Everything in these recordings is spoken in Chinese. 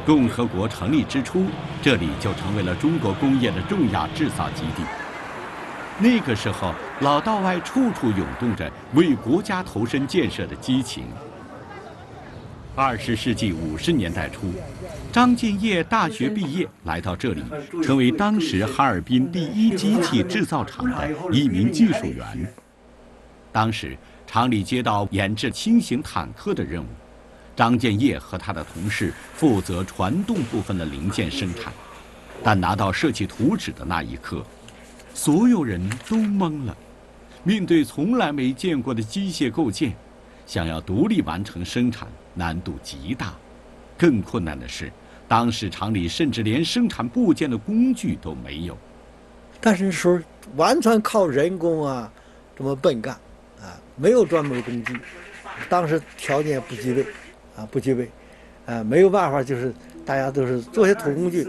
共和国成立之初，这里就成为了中国工业的重要制造基地。那个时候，老道外处处涌动着为国家投身建设的激情。20世纪50年代初，张建业大学毕业，来到这里，成为当时哈尔滨第一机器制造厂的一名技术员。当时，厂里接到研制轻型坦克的任务。张建业和他的同事负责传动部分的零件生产，但拿到设计图纸的那一刻，所有人都懵了。面对从来没见过的机械构件，想要独立完成生产，难度极大。更困难的是，当时厂里甚至连生产部件的工具都没有。 但是那时候完全靠人工啊，这么笨干啊，没有专门工具，当时条件不具备。不具备，没有办法，就是大家都是做些土工具。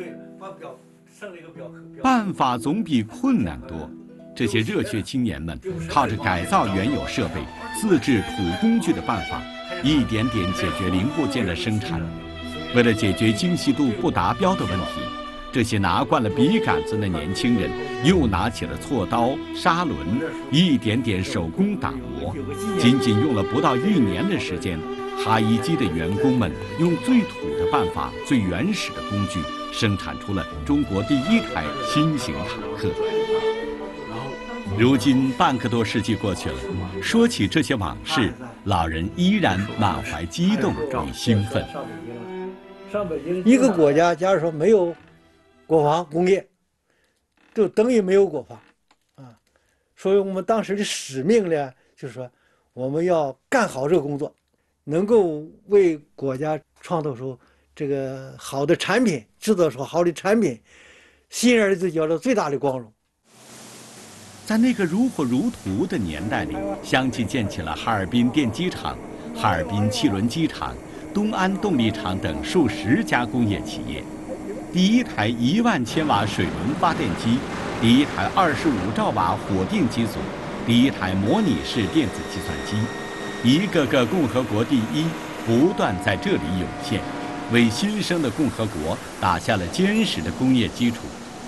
办法总比困难多。这些热血青年们靠着改造原有设备、自制土工具的办法，一点点解决零部件的生产。为了解决精细度不达标的问题，这些拿惯了笔杆子的年轻人又拿起了锉刀、砂轮，一点点手工打磨。仅仅用了不到1年的时间，哈一机的员工们用最土的办法、最原始的工具，生产出了中国第一台新型坦克。如今半个多世纪过去了，说起这些往事，老人依然满怀激动与兴奋。 一个国家假如说没有国防工业，就等于没有国防啊。所以我们当时的使命呢，就是说我们要干好这个工作。能够为国家创造出这个好的产品，制造出好的产品，新儿子有了最大的光荣。 在那个如火如荼的年代里，相继建起了哈尔滨电机厂、哈尔滨汽轮机厂、东安动力厂等数十家工业企业。第一台1万千瓦水轮发电机，第一台25兆瓦火电机组，第一台模拟式电子计算机。一个个共和国第一不断在这里涌现，为新生的共和国打下了坚实的工业基础。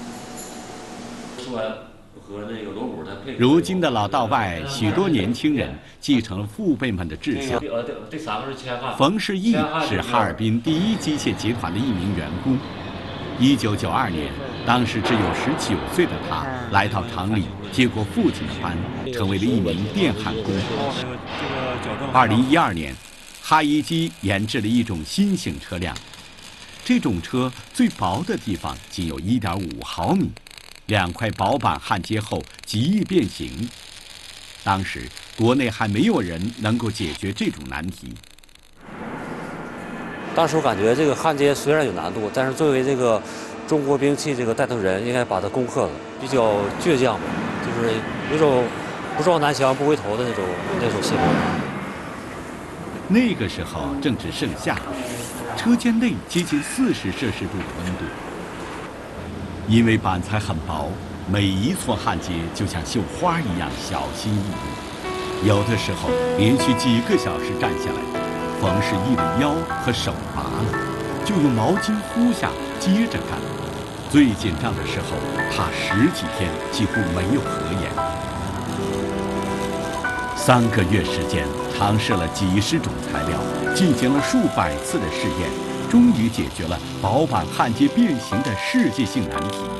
如今的老道外，许多年轻人继承了父辈们的志向。冯世义是哈尔滨第一机械集团的一名员工。1992年，当时只有19岁的他来到厂里接过父亲的班，成为了一名电焊工。2012年，哈一机研制了一种新型车辆，这种车最薄的地方仅有1.5毫米，2块薄板焊接后极易变形。当时国内还没有人能够解决这种难题。 当时我感觉这个焊接虽然有难度，但是作为这个中国兵器这个带头人，应该把它攻克了。比较倔强吧，就是有种不撞南墙不回头的那种性格。 那个时候正值盛夏，车间内接近40摄氏度的温度。因为板材很薄，每一撮焊接就像绣花一样小心翼翼。有的时候连续几个小时站下来，冯世义的腰和手麻了，就用毛巾敷下，接着干。最紧张的时候，他10几天几乎没有合眼。3个月时间，尝试了几十种材料，进行了数百次的试验，终于解决了薄板焊接变形的世界性难题。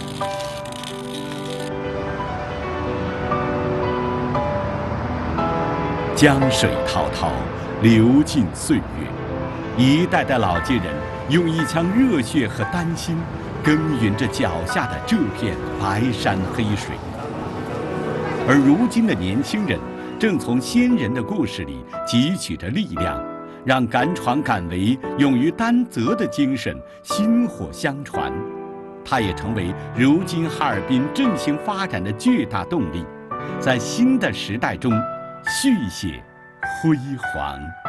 江水滔滔，流尽岁月，一代代老街人用一腔热血和丹心，耕耘着脚下的这片白山黑水。而如今的年轻人，正从先人的故事里汲取着力量，让敢闯敢为、勇于担责的精神薪火相传。它也成为如今哈尔滨振兴发展的巨大动力，在新的时代中续写辉煌。